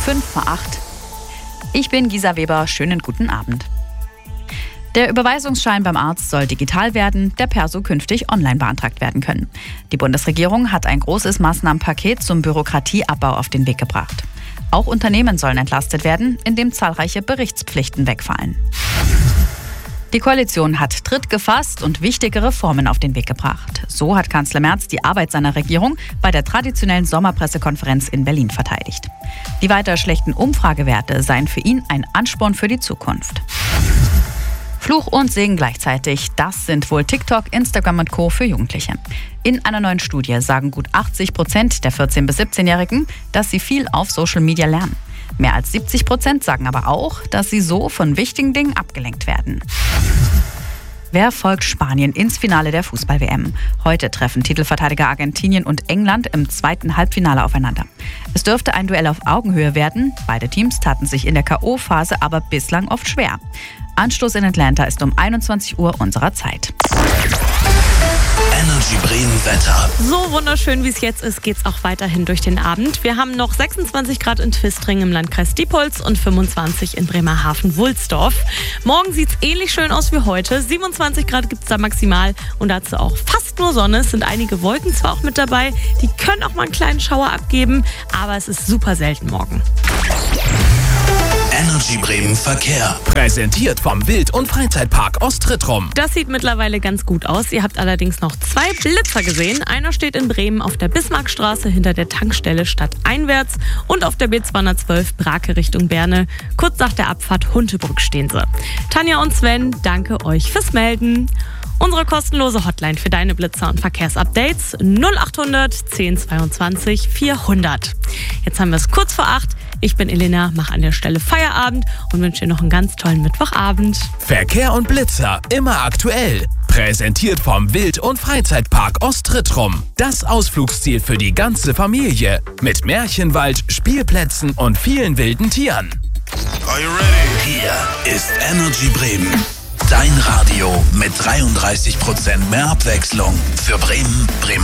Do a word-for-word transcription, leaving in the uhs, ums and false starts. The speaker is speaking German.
fünf vor acht. Ich bin Gisa Weber, schönen guten Abend. Der Überweisungsschein beim Arzt soll digital werden, der Perso künftig online beantragt werden können. Die Bundesregierung hat ein großes Maßnahmenpaket zum Bürokratieabbau auf den Weg gebracht. Auch Unternehmen sollen entlastet werden, indem zahlreiche Berichtspflichten wegfallen. Die Koalition hat Tritt gefasst und wichtige Reformen auf den Weg gebracht. So hat Kanzler Merz die Arbeit seiner Regierung bei der traditionellen Sommerpressekonferenz in Berlin verteidigt. Die weiter schlechten Umfragewerte seien für ihn ein Ansporn für die Zukunft. Fluch und Segen gleichzeitig, das sind wohl TikTok, Instagram und Co. für Jugendliche. In einer neuen Studie sagen gut achtzig Prozent der vierzehn- bis siebzehnjährigen, dass sie viel auf Social Media lernen. Mehr als siebzig Prozent sagen aber auch, dass sie so von wichtigen Dingen abgelenkt werden. Wer folgt Spanien ins Finale der Fußball-W M? Heute treffen Titelverteidiger Argentinien und England im zweiten Halbfinale aufeinander. Es dürfte ein Duell auf Augenhöhe werden. Beide Teams taten sich in der K O-Phase aber bislang oft schwer. Anstoß in Atlanta ist um einundzwanzig Uhr unserer Zeit. Energy Bremen Wetter. So wunderschön wie es jetzt ist, geht's auch weiterhin durch den Abend. Wir haben noch sechsundzwanzig Grad in Twistring im Landkreis Diepholz und fünfundzwanzig in Bremerhaven-Wulsdorf. Morgen sieht's ähnlich schön aus wie heute. siebenundzwanzig Grad gibt's da maximal und dazu auch fast nur Sonne. Es sind einige Wolken zwar auch mit dabei, die können auch mal einen kleinen Schauer abgeben, aber es ist super selten morgen. Energy Bremen Verkehr. Präsentiert vom Wild- und Freizeitpark Ostrittrum. Das sieht mittlerweile ganz gut aus. Ihr habt allerdings noch zwei Blitzer gesehen. Einer steht in Bremen auf der Bismarckstraße hinter der Tankstelle stadteinwärts und auf der B zweihundertzwölf Brake Richtung Berne. Kurz nach der Abfahrt Huntebrück stehen sie. Tanja und Sven, danke euch fürs Melden. Unsere kostenlose Hotline für deine Blitzer und Verkehrsupdates null achthundert zehn zweiundzwanzig vierhundert. Jetzt haben wir es kurz vor acht. Ich bin Elena, mache an der Stelle Feierabend und wünsche dir noch einen ganz tollen Mittwochabend. Verkehr und Blitzer immer aktuell. Präsentiert vom Wild- und Freizeitpark Ostrittrum. Das Ausflugsziel für die ganze Familie. Mit Märchenwald, Spielplätzen und vielen wilden Tieren. Are you ready? Hier ist Energy Bremen. Dein Radio mit dreiunddreißig Prozent mehr Abwechslung für Bremen, Bremerhaven